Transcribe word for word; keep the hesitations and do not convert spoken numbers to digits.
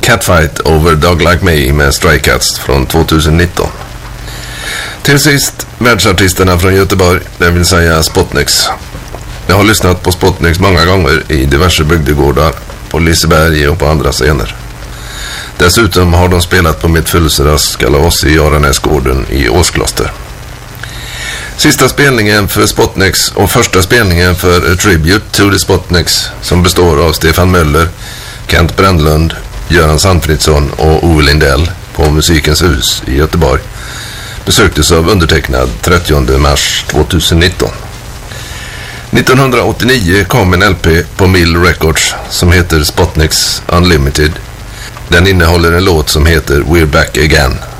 Catfight Over Dog Like Me med Stray Cats från tjugonitton. Till sist världsartisterna från Göteborg, det vill säga Spotniks. Jag har lyssnat på Spotniks många gånger i diverse bygdegårdar, på Liseberg och på andra scener. Dessutom har de spelat på mitt födelsedagskalas i Aranäsgården i Åskloster. Sista spelningen för Spotniks och första spelningen för A Tribute to the Spotniks, som består av Stefan Möller, Kent Brändlund, Göran Sandfridsson och Ove Lindell på Musikens hus i Göteborg, besöktes av undertecknad trettionde mars tjugonitton. nittonhundraåttionio kom en L P på Mill Records som heter Spotniks Unlimited. Den innehåller en låt som heter We're Back Again.